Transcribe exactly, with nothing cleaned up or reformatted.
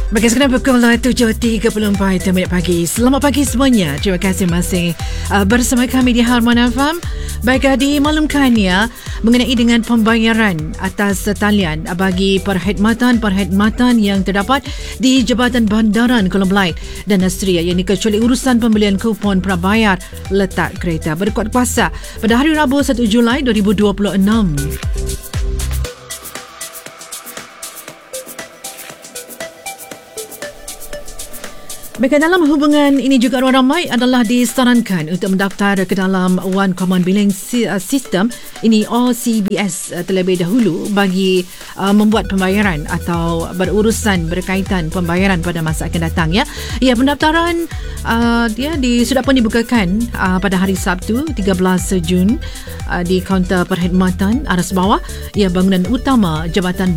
Baik, sekarang pukul tujuh tiga puluh empat minit pagi. Selamat pagi semuanya. Terima kasih masih uh, bersama kami di Harmona F M. Baik, uh, dimaklumkannya mengenai dengan pembayaran atas talian bagi perkhidmatan-perkhidmatan yang terdapat di Jabatan Bandaran Kolo Belait dan Astria, yang dikecuali urusan pembelian kupon prabayar letak kereta berkuat kuasa pada hari Rabu satu Julai dua ribu dua puluh enam. Baik, dalam hubungan ini juga orang ramai adalah disarankan untuk mendaftar ke dalam One Common Billing System ini O C B S terlebih dahulu bagi uh, membuat pembayaran atau berurusan berkaitan pembayaran pada masa akan datang, ya. Ya, pendaftaran uh, dia di, sudah pun dibukakan uh, pada hari Sabtu tiga belas Jun uh, di kaunter perkhidmatan aras bawah, ya, bangunan utama Jabatan